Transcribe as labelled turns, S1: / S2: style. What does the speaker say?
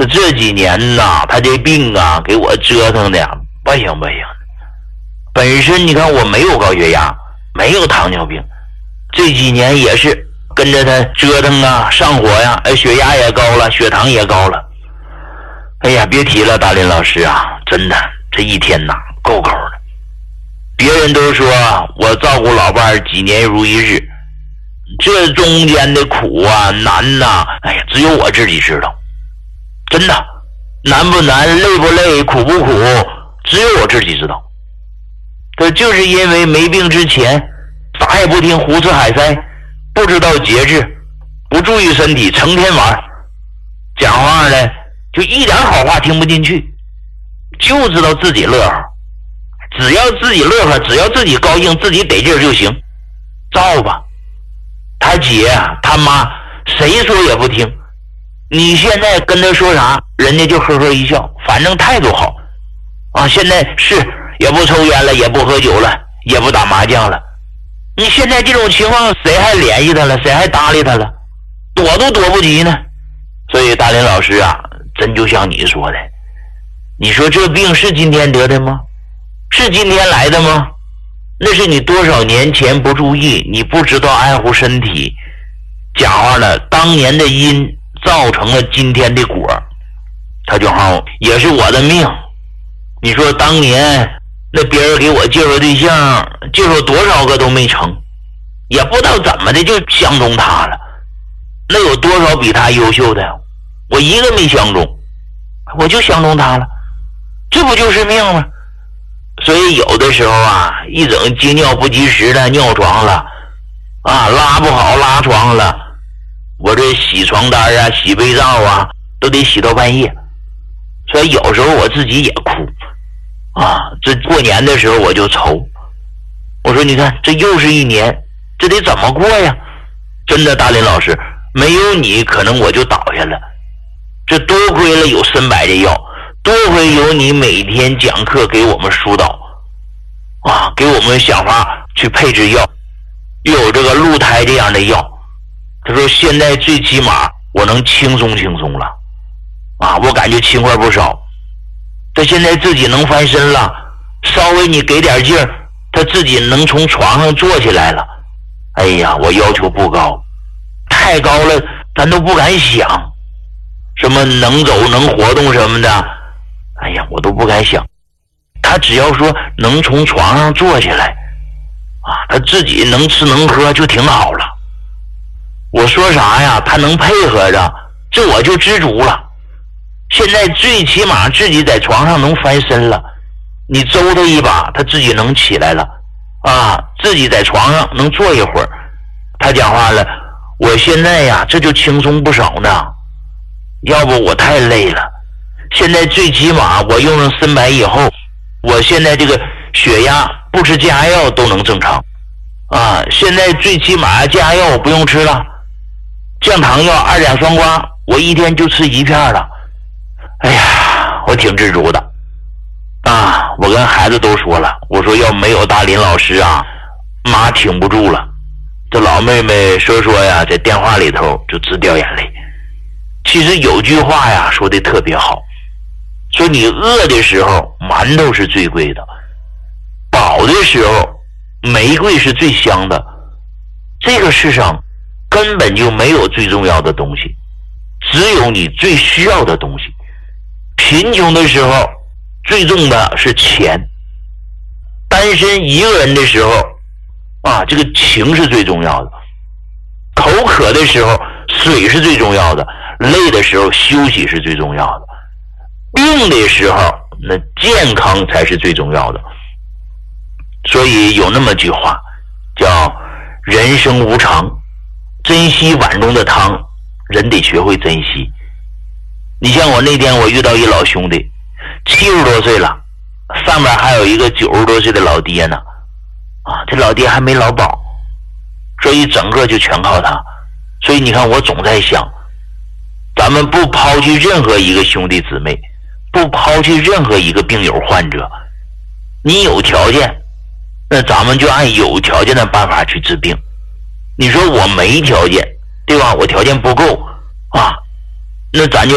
S1: 这几年呐，他这病啊，给我折腾的不行不行。本身你看我没有高血压，没有糖尿病，这几年也是跟着他折腾啊，上火呀，血压也高了，血糖也高了。哎呀，别提了，大林老师啊，真的这一天呐，够够的。别人都说我照顾老伴几年如一日，这中间的苦啊难呐，哎呀，只有我自己知道。真的，难不难，累不累，苦不苦，只有我自己知道。这就是因为没病之前啥也不听，胡吃海塞，不知道节制，不注意身体，成天玩，讲话呢就一点好话听不进去，就知道自己乐呵，只要自己乐呵，只要自己高兴，自己得劲儿就行，照吧。他姐他妈谁说也不听，你现在跟他说啥，人家就呵呵一笑，反正态度好啊。现在是也不抽烟了，也不喝酒了，也不打麻将了。你现在这种情况，谁还联系他了？谁还搭理他了？躲都躲不及呢。所以大林老师啊，真就像你说的，你说这病是今天得的吗？是今天来的吗？那是你多少年前不注意，你不知道爱护身体，讲话了，当年的因造成了今天的果，他就好也是我的命。你说当年那别人给我介绍对象，介绍多少个都没成，也不知道怎么的就相中他了。那有多少比他优秀的，我一个没相中，我就相中他了，这不就是命吗？所以有的时候啊，一整接尿不及时的尿床了啊，拉不好拉床了，我这洗床单啊，洗被罩啊，都得洗到半夜。所以有时候我自己也哭啊，这过年的时候我就愁，我说你看这又是一年，这得怎么过呀？真的，大林老师，没有你可能我就倒下了。这多亏了有参柏的药，多亏有你每天讲课给我们疏导啊，给我们想法去配置药，又有这个鹿胎这样的药。他说现在最起码我能轻松了啊，我感觉轻快不少。他现在自己能翻身了，稍微你给点劲儿，他自己能从床上坐起来了。哎呀，我要求不高，太高了咱都不敢想，什么能走能活动什么的，哎呀我都不敢想。他只要说能从床上坐起来啊，他自己能吃能喝就挺好了。我说啥呀，他能配合着，这我就知足了。现在最起码自己在床上能翻身了，你周他一把他自己能起来了啊，自己在床上能坐一会儿。他讲话了，我现在呀这就轻松不少呢，要不我太累了。现在最起码我用上参柏以后，我现在这个血压不吃降压药都能正常啊。现在最起码降压药我不用吃了，降糖药2两双胍我一天就吃1片了。哎呀，我挺知足的啊。我跟孩子都说了，我说要没有大林老师啊，妈挺不住了。这老妹妹说呀，在电话里头就直掉眼泪。其实有句话呀说的特别好，说你饿的时候馒头是最贵的，饱的时候玫瑰是最香的。这个世上根本就没有最重要的东西，只有你最需要的东西。贫穷的时候最重的是钱，单身一个人的时候啊，这个情是最重要的，口渴的时候水是最重要的，累的时候休息是最重要的，病的时候那健康才是最重要的。所以有那么句话叫人生无常，珍惜碗中的汤，人得学会珍惜。你像我那天我遇到一老兄弟，70多岁了，上面还有一个90多岁的老爹呢啊，这老爹还没劳保，所以整个就全靠他。所以你看我总在想，咱们不抛弃任何一个兄弟姊妹，不抛弃任何一个病友患者，你有条件那咱们就按有条件的办法去治病。你说我没条件对吧，我条件不够啊，那咱就